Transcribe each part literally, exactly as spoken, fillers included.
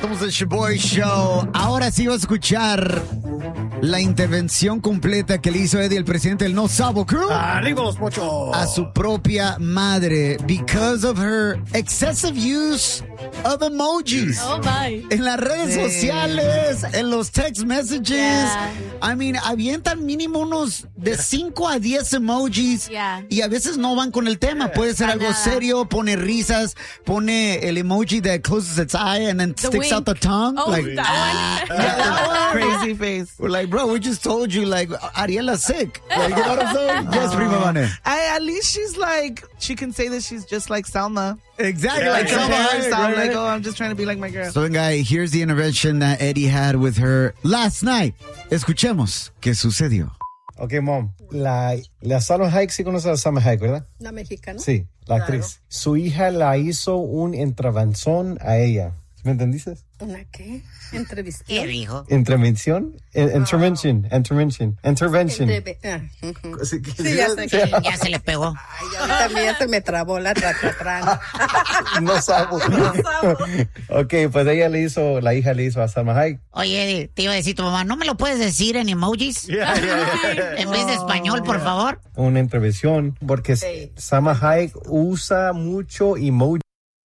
Somos el Shaboy Show. Ahora sí va a escuchar la intervención completa que le hizo Eddie, el presidente del No Sabo Crew. ¡Arriba los pochos! A su propia madre. Because of her excessive use of emojis. Oh, my. En las redes Sí. sociales, en los text messages. Yeah. I mean, avientan mínimo unos de cinco a diez emojis. Yeah. Y a veces no van con el tema. Puede ser Para algo nada. serio, pone risas, pone el emoji that closes its eye and then The sticks out the wink. tongue. Oh, like, that one. yeah, that one. Crazy face. We're like, bro, we just told you, like, Ariela's sick. Like, you know what I'm saying? Yes, Prima Vane. I, at least she's like, she can say that she's just like Salma. Exactly. Yeah, like, compare Salma Hayek, herself, right? like, oh, I'm just trying to be like my girl. So, guy, here's the intervention that Eddie had with her last night. Escuchemos qué sucedió. Ok, mom. La, la Salma Hayek, sí conoces a Salma Hayek, ¿verdad? ¿La mexicana? Sí, la actriz. Su hija la hizo un intervención a ella. ¿Me entendiste? ¿Una qué? ¿Entrevista? ¿Qué dijo? Intervención. In- intervention. Intervention. Intervention. Entreve- ah, ujú. Sí, que- Sí, ya sé. sí. que- Ya se le pegó. Ay, ya también ya se me trabó la tra, tra, tra. No sabo. Ok, pues ella le hizo, la hija le hizo a Salma Hayek. Oye, Eddie, te iba a decir tu mamá, ¿no me lo puedes decir en emojis? En vez de español, por favor. Una intervención porque Sí. Salma Hayek usa mucho emojis.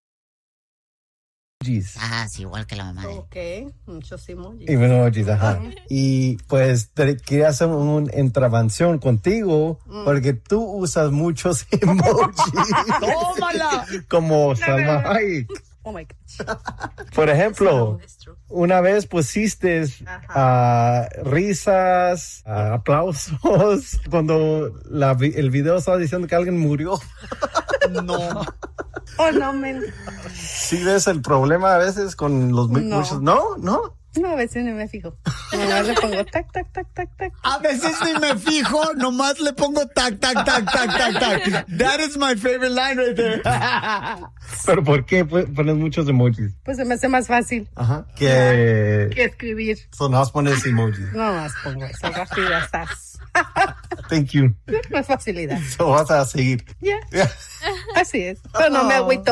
Ah, sí, igual que la mamá de él. Ok, muchos emojis. Emojis, ajá. Y pues te quería hacer una intervención contigo porque tú usas muchos emojis. ¡Tómala! Como Salma Hayek. Oh my God. Por ejemplo, It's true. una vez pusiste ah, risas, ah, aplausos, cuando la vi- el video estaba diciendo que alguien murió. No. Oh, no, men. ¿Sí ves el problema a veces con los mu- No. muchos? No, no. No, a veces no me fijo. Nomás le pongo tac, tac, tac, tac, tac. A veces ni me fijo, nomás le pongo tac, tac, tac, tac, tac, tac. That is my favorite line right there. ¿Pero por qué pu- pones muchos emojis? Pues se me hace más fácil Ajá. Que que escribir. son más pones emojis. No más pongo eso, rápido ya estás. Thank you. Más facilidad. So vas a seguir. Ya, así es. Pero no me agüito.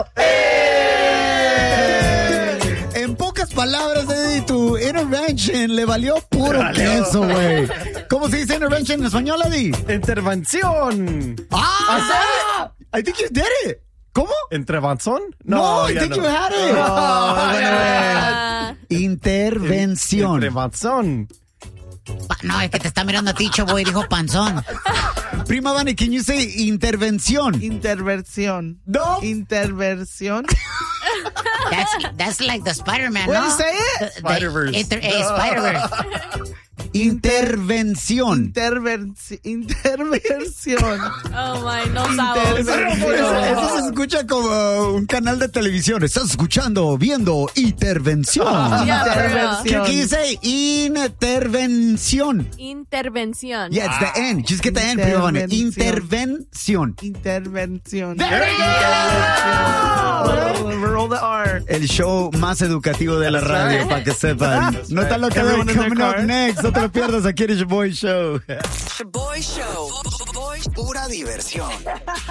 En pocas palabras, Eddie, tu intervention le valió puro queso, güey. ¿Cómo se dice intervention en español, Eddie? Intervención. ¡Ah! I think you did it. ¿Cómo? ¿Intervención? No, I think you had it. Ah, Intervención. Intervención. Pa- No, es que te está mirando a ti, Choboy, dijo panzón. Prima Vane, can you say intervención? Interversión. No. Interversión. That's, that's like the Spider-Man, What ¿no? do you say it? The- the Spider-Verse. inter- eh, Spider-Verse. Intervención. Intervenci- interversión. oh, my, no sabes. Intervención. Eso, eso se escucha como un canal de televisión. Estás escuchando, viendo intervención. Yeah, for real. Intervención. ¿Qué dice? Intervención. Intervención. Yeah, it's the N. Just get the N, Prima Vane. Intervención. Intervención. Intervención. There you Roll, roll the R. El show más educativo de la radio, para que sepan. No está lo que Everyone in their coming up car. next. No te lo pierdas aquí en el Shaboy Show. Shaboy Show. Pura diversión.